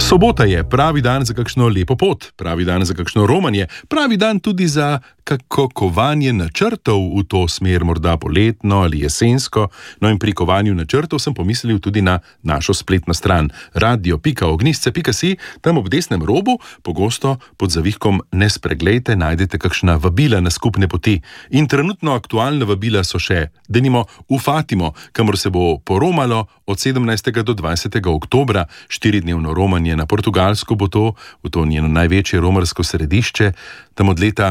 Sobota je pravi dan za kakšno lepo pot, pravi dan za kakšno romanje, pravi dan tudi za kako kovanje načrtov v to smer, morda poletno ali jesensko. No in pri kovanju načrtov sem pomislil tudi na našo spletno stran radio.ognjisce.si. Tam ob desnem robu, pogosto pod zavihkom Ne spreglejte, najdete kakšna vabila na skupne poti. In trenutno aktualna vabila so še, denimo v Fatimo, kamor se bo poromalo od 17. do 20. oktobra, 4-dnevno romanje na Portugalsko bo to, v to njeno največje romarsko središče, tam od leta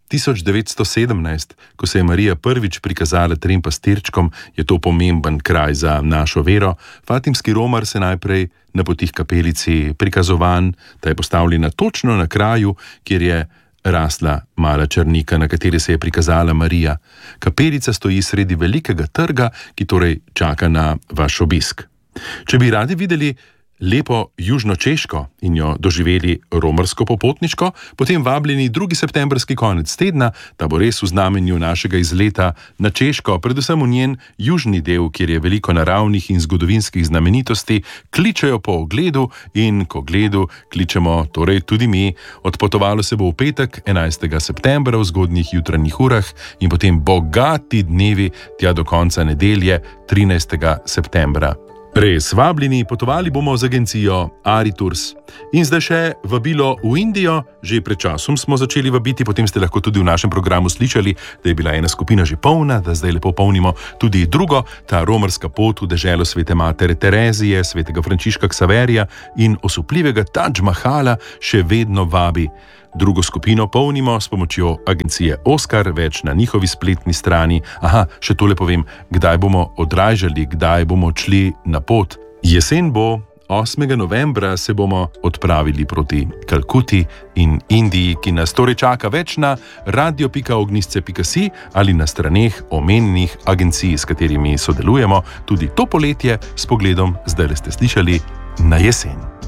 1917, ko se je Marija prvič prikazala 3 pastirčkom, je to pomemben kraj za našo vero. Fatimski romar se najprej napoti k kapelici prikazovan, ta je postavljena točno na kraju, kjer je rasla mala črnika, na kateri se je prikazala Marija. Kapelica stoji sredi velikega trga, ki torej čaka na vaš obisk. Če bi radi videli lepo južno Češko in jo doživeli romarsko popotniško, potem vabljeni 2. septembrski konec tedna, ta bo res v znamenju našega izleta na Češko, predvsem v njen južni del, kjer je veliko naravnih in zgodovinskih znamenitosti, kličejo po ogledu in k ogledu kličemo torej tudi mi. Odpotovalo se bo v petek, 11. septembra v zgodnjih jutranjih urah in potem bogati dnevi tja do konca nedelje, 13. septembra. Res vabljeni, potovali bomo z agencijo Aritours. In zdaj še vabilo v Indijo. Že pred časom smo začeli vabiti, potem ste lahko tudi v našem programu slišali, da je bila ena skupina že polna, da zdaj lepo polnimo tudi drugo, ta romarska pot v deželo svete matere Terezije, svetega Frančiška Ksaverija in osupljivega Tadž Mahala še vedno vabi. Drugo skupino polnimo s pomočjo agencije Oskar, več na njihovi spletni strani. Aha, še tole povem, kdaj bomo odražali, kdaj bomo odšli na pot. Jesen bo, 8. novembra se bomo odpravili proti Kalkuti in Indiji, ki nas torej čaka več na radio.ognjisce.si ali na straneh omenjenih agencij, s katerimi sodelujemo tudi to poletje s pogledom, zdaj ste slišali, na jesen.